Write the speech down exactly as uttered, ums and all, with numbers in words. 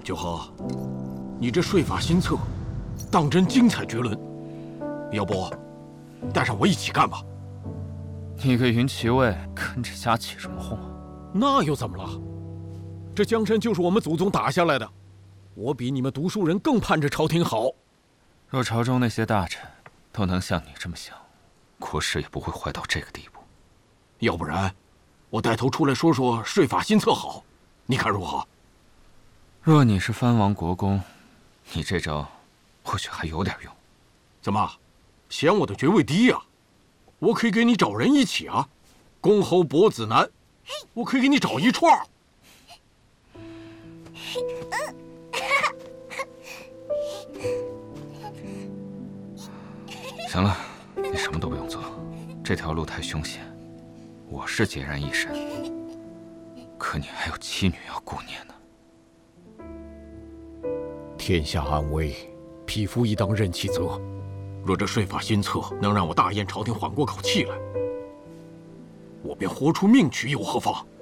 九和，你这税法新策，当真精彩绝伦。要不，带上我一起干吧？ 你个云骑尉，跟着瞎起什么哄啊？ 那又怎么了？这江山就是我们祖宗打下来的，我比你们读书人更盼着朝廷好。 若朝中那些大臣都能像你这么想，国事也不会坏到这个地步。 要不然，我带头出来说说税法新策好，你看如何？ 若你是藩王国公，你这招或许还有点用。 怎么，嫌我的爵位低呀？我可以给你找人一起啊，公侯伯子男，我可以给你找一串。 行了，你什么都不用做，这条路太凶险，我是孑然一身，可你还有妻女要顾念呢。 天下安危，匹夫亦当任其责。若这税法新策能让我大燕朝廷缓过口气来，我便豁出命去又何妨？